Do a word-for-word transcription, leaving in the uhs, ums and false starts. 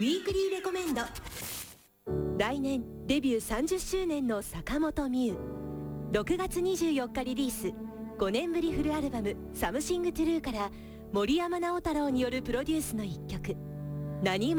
ウィークリーレコメンド。 来年デビューさんじゅっしゅうねんの坂本美雨。ろくがつにじゅうよっかリリース、ごねんぶりフルアルバム「サムシングトゥルー」から森山直太朗によるプロデュースの一曲「何者」